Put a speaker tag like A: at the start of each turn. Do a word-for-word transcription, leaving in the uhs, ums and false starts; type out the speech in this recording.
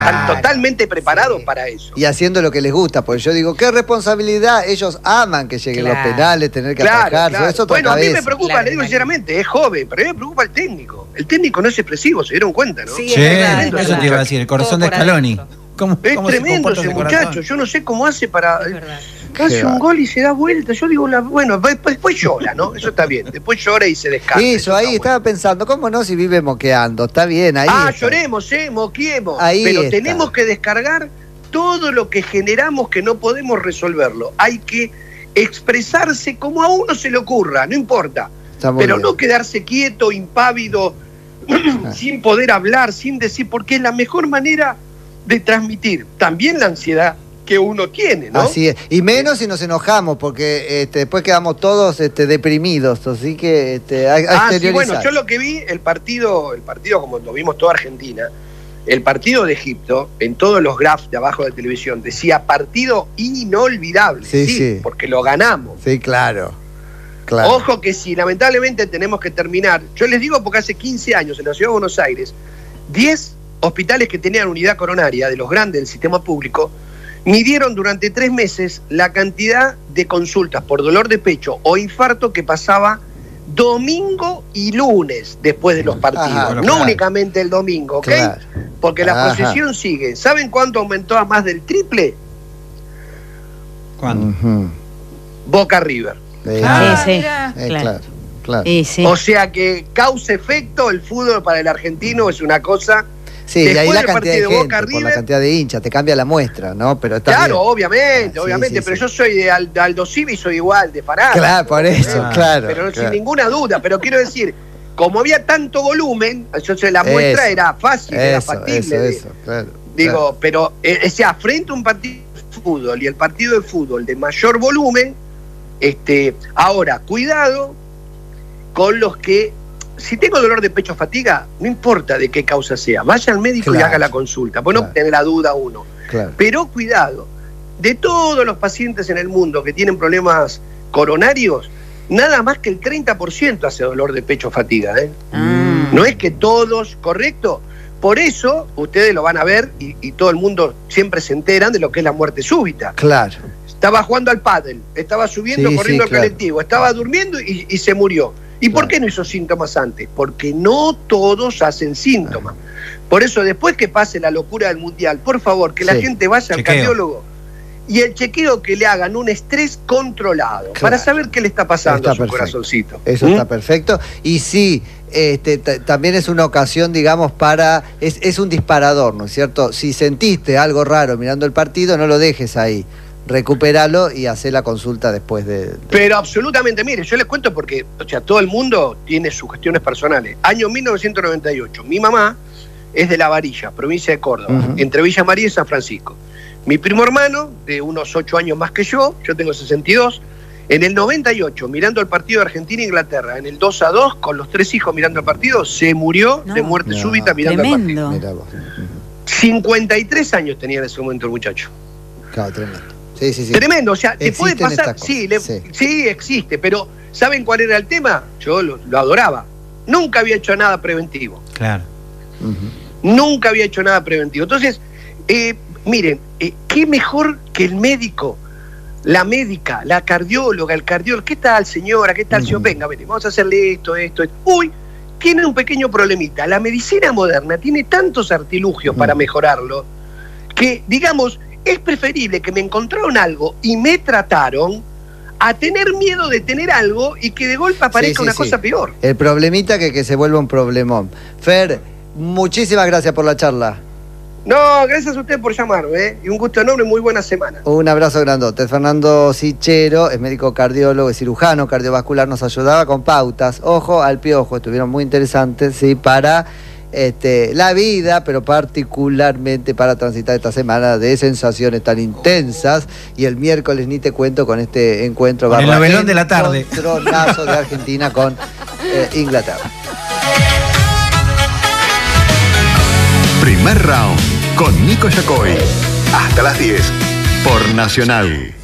A: Están totalmente preparados sí. para eso.
B: Y haciendo lo que les gusta, porque yo digo, qué responsabilidad, ellos aman que lleguen claro. los penales, tener que
A: claro,
B: atacar,
A: claro.
B: eso
A: Bueno,
B: cabeza.
A: a mí me preocupa, claro, le digo sinceramente, es joven, pero a mí me preocupa el técnico. El técnico no es expresivo, se dieron cuenta, ¿no?
C: Sí, sí es verdad, es
D: eso te iba a decir, el corazón de Scaloni.
A: ¿Cómo, es cómo tremendo ese muchacho, yo no sé cómo hace para... Hace un gol y se da vuelta. Yo digo, la, bueno, después, después llora, ¿no? Eso está bien. Después llora y se descansa.
B: Eso,
A: eso
B: ahí
A: está
B: estaba bueno. pensando, ¿cómo no si vive moqueando? Está bien, ahí.
A: Ah,
B: está.
A: lloremos, eh, moquemos.
B: Ahí
A: pero
B: está.
A: tenemos que descargar todo lo que generamos que no podemos resolverlo. Hay que expresarse como a uno se le ocurra, no importa. Pero bien. no quedarse quieto, impávido, ah. sin poder hablar, sin decir, porque es la mejor manera de transmitir también la ansiedad que uno tiene, ¿no?
B: Así es. Y menos si nos enojamos, porque este, después quedamos todos este, deprimidos, así que este, hay, hay
A: ah, sí, bueno, yo lo que vi, el partido, el partido como lo vimos toda Argentina, el partido de Egipto, en todos los graphs de abajo de televisión, decía partido inolvidable, sí, sí, sí. porque lo ganamos.
B: Sí, claro. Claro.
A: Ojo que si lamentablemente tenemos que terminar, yo les digo porque hace quince años en la Ciudad de Buenos Aires, diez hospitales que tenían unidad coronaria, de los grandes del sistema público, midieron durante tres meses la cantidad de consultas por dolor de pecho o infarto que pasaba domingo y lunes después de los partidos. Ajá, no claro. únicamente el domingo, ¿ok? Claro. Porque la Ajá. procesión sigue. ¿Saben cuánto aumentó a más del triple?
D: ¿Cuándo?
A: Uh-huh. Boca River.
B: Eh,
C: ah, sí, sí.
B: Eh, claro. claro, claro.
C: Sí, sí.
A: O sea que causa-efecto, el fútbol para el argentino es una cosa...
B: Sí,
A: Después
B: y ahí la cantidad de, de gente,
A: River,
B: por la cantidad de hinchas, te cambia la muestra, ¿no? Pero está
A: claro,
B: bien.
A: obviamente,
B: ah,
A: obviamente,
B: sí,
A: pero
B: sí.
A: yo soy de Aldo Civi y soy igual, de Farad.
B: Claro, por eso,
A: ah,
B: claro.
A: Pero
B: claro.
A: sin ninguna duda, pero quiero decir, como había tanto volumen, entonces la muestra eso, era fácil,
B: eso,
A: era factible.
B: Eso, eso, claro.
A: Digo,
B: claro.
A: pero, eh, o sea, frente a un partido de fútbol y el partido de fútbol de mayor volumen, este, ahora, cuidado con los que... Si tengo dolor de pecho o fatiga, no importa de qué causa sea, vaya al médico claro, y haga la consulta, pues claro. no tener la duda uno.
B: Claro.
A: Pero cuidado, de todos los pacientes en el mundo que tienen problemas coronarios, nada más que el treinta por ciento hace dolor de pecho o fatiga. ¿eh? Mm. No es que todos, ¿correcto? Por eso, ustedes lo van a ver y, y todo el mundo siempre se enteran de lo que es la muerte súbita.
B: Claro.
A: Estaba jugando al pádel, estaba subiendo, sí, corriendo sí, al claro. colectivo, estaba durmiendo y, y se murió. ¿Y por qué no hizo síntomas antes? Porque no todos hacen síntomas. Por eso, después que pase la locura del Mundial, por favor, que la sí. gente vaya al chequeo. cardiólogo y el chequeo que le hagan un estrés controlado, claro. para saber qué le está pasando está a su perfecto. corazoncito.
B: Eso ¿Mm? está perfecto. Y sí, este, también es una ocasión, digamos, para... Es, es un disparador, ¿no es cierto? Si sentiste algo raro mirando el partido, no lo dejes ahí. Recuperalo y hacer la consulta después de, de...
A: Pero absolutamente, mire, yo les cuento porque, o sea, todo el mundo tiene sus cuestiones personales. Año mil novecientos noventa y ocho, mi mamá es de La Varilla, provincia de Córdoba, uh-huh. entre Villa María y San Francisco. Mi primo hermano, de unos ocho años más que yo, yo tengo sesenta y dos, en el noventa y ocho, mirando el partido de Argentina-Inglaterra, en el dos a dos, con los tres hijos mirando el partido, se murió no, de muerte no, súbita mirando
C: tremendo.
A: el partido. cincuenta y tres años tenía en ese momento el muchacho.
B: Claro, tremendo. Sí, sí, sí.
A: Tremendo, o sea, te puede pasar, sí, le, sí, sí, existe, pero ¿saben cuál era el tema? Yo lo, lo adoraba. Nunca había hecho nada preventivo.
D: Claro.
A: Uh-huh. Nunca había hecho nada preventivo. Entonces, eh, miren, eh, qué mejor que el médico, la médica, la cardióloga, el cardiólogo. ¿Qué tal, señora? ¿Qué tal, uh-huh. señor? Venga, ven, vamos a hacerle esto, esto, esto. Uy, tiene un pequeño problemita. La medicina moderna tiene tantos artilugios uh-huh. para mejorarlo que, digamos... Es preferible que me encontraron algo y me trataron a tener miedo de tener algo y que de golpe aparezca sí, sí, una sí. cosa peor.
B: El problemita que, que se vuelva un problemón. Fer, muchísimas gracias por la charla.
A: No, gracias a usted por llamarme, ¿eh? Y un gusto enorme y muy buena semana.
B: Un abrazo grandote. Fernando Sichero es médico cardiólogo, es cirujano cardiovascular, nos ayudaba con pautas. Ojo al piojo, estuvieron muy interesantes, ¿sí? Para... Este, la vida, pero particularmente para transitar esta semana de sensaciones tan intensas. Y el miércoles ni te cuento con este encuentro
D: con el novelón de la tarde,
B: controlazo de Argentina con eh, Inglaterra.
E: Primer round con Nico Yacoy. Hasta las diez por Nacional.